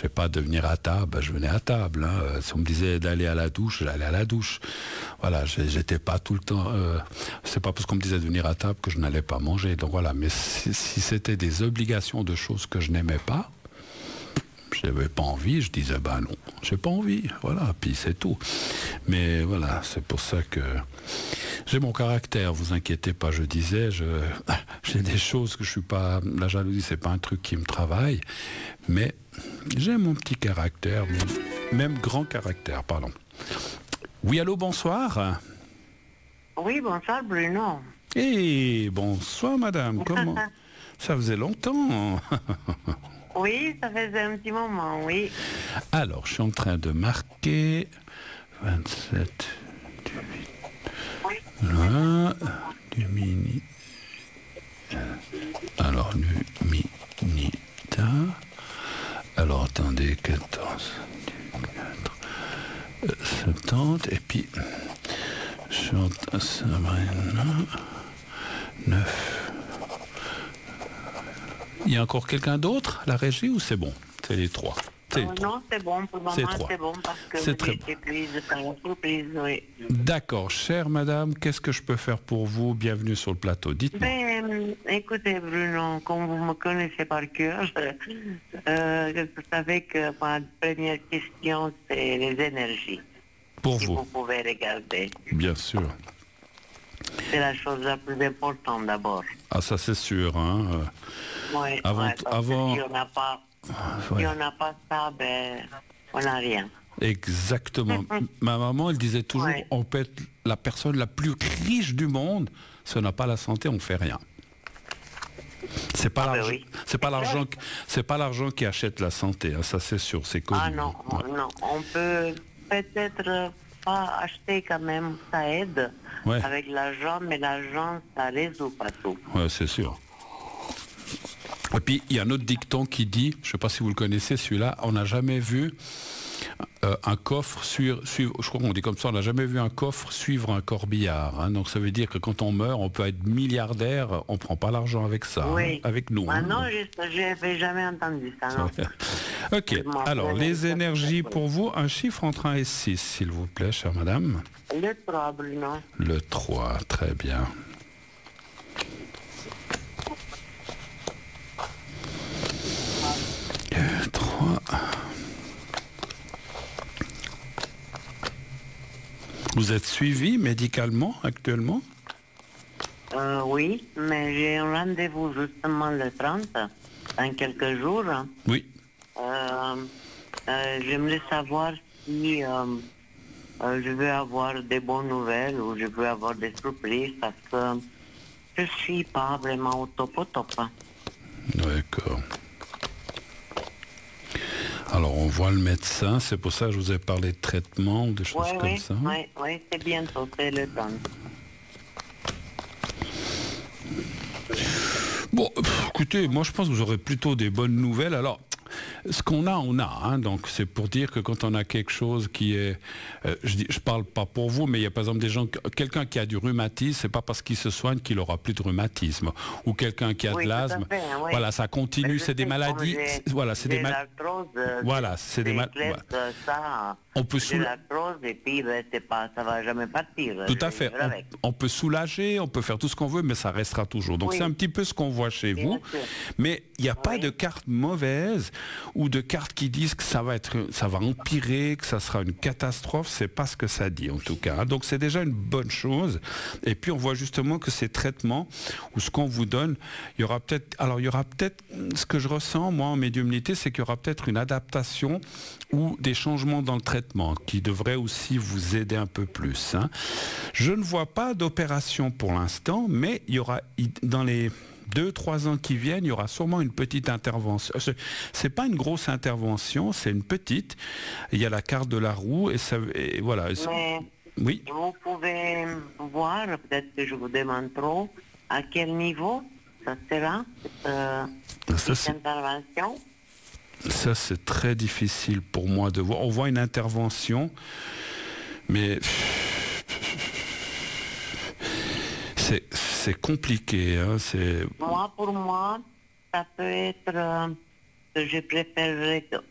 sais pas, de venir à table, je venais à table. Hein. Si on me disait d'aller à la douche, j'allais à la douche. Voilà, j'étais pas tout le temps... c'est pas parce qu'on me disait de venir à table que je n'allais pas manger. Donc voilà, mais si c'était des obligations de choses que je n'aimais pas, je n'avais pas envie, je disais, non, j'ai pas envie, voilà, puis c'est tout. Mais voilà, c'est pour ça que j'ai mon caractère, vous inquiétez pas, je disais, j'ai des choses que je suis pas... La jalousie, c'est pas un truc qui me travaille, mais j'ai mon petit caractère, même grand caractère, pardon. Oui, allô, bonsoir. Oui, bonsoir Bruno. Eh, bonsoir madame, comment... Ça faisait longtemps. Oui, ça faisait un petit moment, oui. Alors, je suis en train de marquer 27 du 8. Oui. Là, du mini. Alors, du minita. Alors, attendez, 14 du 4. 70. Et puis, chante Sabrina. 9. Il y a encore quelqu'un d'autre, la régie, ou c'est bon? C'est les trois. Non, c'est bon, pour le moment, c'est bon, parce que c'est très j'étais prise par la surprise, oui. D'accord, chère madame, qu'est-ce que je peux faire pour vous? Bienvenue sur le plateau, dites-moi. Écoutez Bruno, comme vous me connaissez par cœur, vous savez que ma première question, c'est les énergies. Pour si vous. Vous pouvez regarder. Bien sûr. C'est la chose la plus importante d'abord. Ah, ça c'est sûr, hein. Oui, avant... si on n'a pas... Si on n'a pas ça, on n'a rien. Exactement. Ma maman, elle disait toujours, on peut être la personne la plus riche du monde, si on n'a pas la santé, on ne fait rien. C'est pas l'argent, c'est pas l'argent qui achète la santé, hein, ça c'est sûr, c'est connu. Ah non, non, on peut peut-être pas acheter quand même, ça aide avec l'argent, mais l'argent, ça résout pas tout. Ouais, c'est sûr. Et puis, il y a un autre dicton qui dit, je ne sais pas si vous le connaissez, celui-là, on n'a jamais vu un coffre suivre, je crois qu'on dit comme ça, on n'a jamais vu un coffre suivre un corbillard. Hein. Donc, ça veut dire que quand on meurt, on peut être milliardaire, on ne prend pas l'argent avec ça, avec nous. Non, je n'avais jamais entendu ça. Non. Ok, alors, les énergies pour vous, un chiffre entre 1 et 6, s'il vous plaît, chère madame. Le 3, Bruno. Le 3, très bien. Le 3. Vous êtes suivi médicalement actuellement? Oui, mais j'ai un rendez-vous justement le 30, dans quelques jours. Oui. J'aimerais savoir si je veux avoir des bonnes nouvelles ou je veux avoir des surprises parce que je suis pas vraiment au top. D'accord. Alors, on voit le médecin, c'est pour ça que je vous ai parlé de traitement, de choses comme ça. Oui, c'est bientôt, c'est le temps. Bon, écoutez, moi je pense que vous aurez plutôt des bonnes nouvelles. Alors, ce qu'on a, on a. Hein, donc, c'est pour dire que quand on a quelque chose qui est... je parle pas pour vous, mais il y a par exemple des gens... Quelqu'un qui a du rhumatisme, c'est pas parce qu'il se soigne qu'il aura plus de rhumatisme. Ou quelqu'un qui a de l'asthme. Voilà, ça continue, c'est des maladies... Voilà, c'est des maladies... Voilà, c'est des maladies... On peut et puis ça va jamais partir. Tout à fait. On peut soulager, on peut faire tout ce qu'on veut, mais ça restera toujours. Donc c'est un petit peu ce qu'on voit chez vous. Mais il n'y a pas de carte mauvaise ou de cartes qui disent que ça va empirer, que ça sera une catastrophe. C'est pas ce que ça dit en tout cas. Donc c'est déjà une bonne chose. Et puis on voit justement que ces traitements ou ce qu'on vous donne, il y aura peut-être ce que je ressens moi en médiumnité, c'est qu'il y aura peut-être une adaptation ou des changements dans le traitement qui devrait aussi vous aider un peu plus. Hein. Je ne vois pas d'opération pour l'instant, mais il y aura, dans les 2-3 ans qui viennent, il y aura sûrement une petite intervention. C'est pas une grosse intervention, c'est une petite. Il y a la carte de la roue et voilà. Mais oui. Vous pouvez voir, peut-être que je vous demande trop, à quel niveau ça sera, cette intervention. Ça, c'est très difficile pour moi de voir. On voit une intervention, mais c'est compliqué. Hein, pour moi, ça peut être que je préférerais